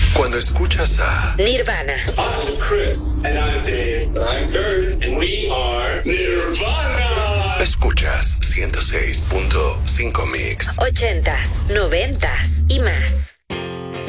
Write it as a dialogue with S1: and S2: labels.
S1: Cuando escuchas a
S2: Nirvana.
S3: I'm Chris. And I'm Dave. I'm Kurt. And we are Nirvana.
S1: Escuchas 106.5 Mix.
S2: 80s, 90s y más.